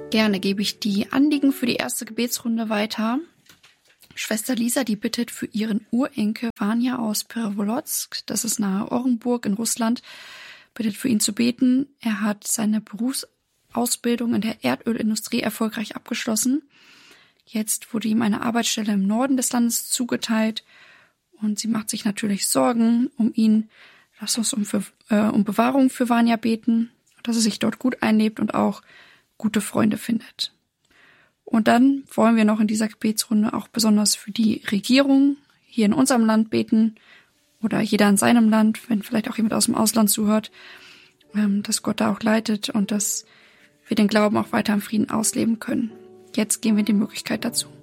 Gerne gebe ich die Anliegen für die erste Gebetsrunde weiter. Schwester Lisa, die bittet für ihren Urenkel Vanya aus Perevolozk, das ist nahe Orenburg in Russland, bittet für ihn zu beten. Er hat seine Berufsausbildung in der Erdölindustrie erfolgreich abgeschlossen. Jetzt wurde ihm eine Arbeitsstelle im Norden des Landes zugeteilt und sie macht sich natürlich Sorgen um ihn. Lass uns um Bewahrung für Vanya beten, dass er sich dort gut einlebt und auch gute Freunde findet. Und dann wollen wir noch in dieser Gebetsrunde auch besonders für die Regierung hier in unserem Land beten oder jeder in seinem Land, wenn vielleicht auch jemand aus dem Ausland zuhört, dass Gott da auch leitet und dass wir den Glauben auch weiter im Frieden ausleben können. Jetzt geben wir die Möglichkeit dazu.